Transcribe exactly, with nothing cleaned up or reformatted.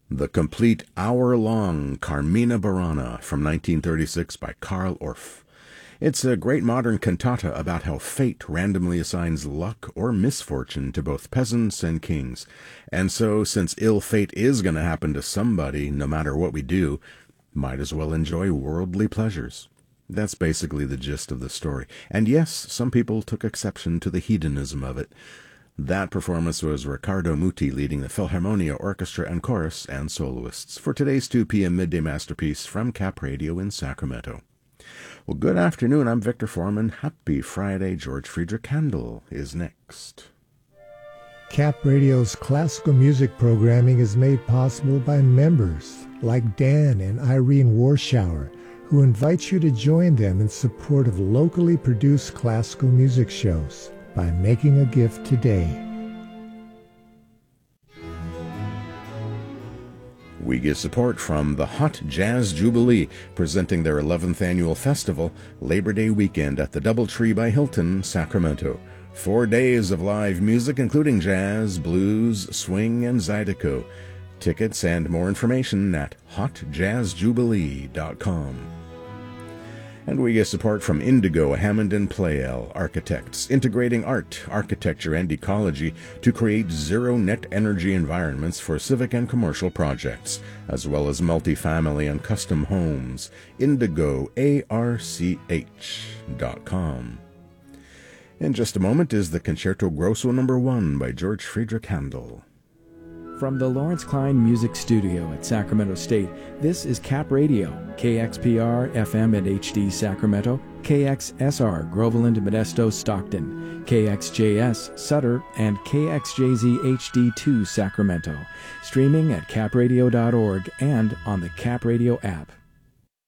The complete hour-long Carmina Burana from nineteen thirty-six by Carl Orff. It's a great modern cantata about how fate randomly assigns luck or misfortune to both peasants and kings. And so, since ill fate is going to happen to somebody, no matter what we do, might as well enjoy worldly pleasures. That's basically the gist of the story. And yes, some people took exception to the hedonism of it. That performance was Riccardo Muti leading the Philharmonia Orchestra and Chorus and soloists for today's two p.m. midday masterpiece from Cap Radio in Sacramento. Well, good afternoon. I'm Victor Foreman. Happy Friday. George Friedrich Handel is next. Cap Radio's classical music programming is made possible by members like Dan and Irene Warschauer, who invite you to join them in support of locally produced classical music shows by making a gift today. We get support from the Hot Jazz Jubilee, presenting their eleventh annual festival, Labor Day weekend at the Doubletree by Hilton, Sacramento. Four days of live music, including jazz, blues, swing, and zydeco. Tickets and more information at hot jazz jubilee dot com. And we get support from Indigo, Hammond and Playel Architects, integrating art, architecture, and ecology to create zero-net energy environments for civic and commercial projects, as well as multifamily and custom homes. indigo arch dot com. In just a moment is the Concerto Grosso number one by George Friedrich Handel. From the Lawrence Klein Music Studio at Sacramento State, this is Cap Radio, K X P R F M and H D Sacramento, K X S R Groveland, Modesto, Stockton, K X J S Sutter, and K X J Z H D two Sacramento. Streaming at cap radio dot org and on the Cap Radio app.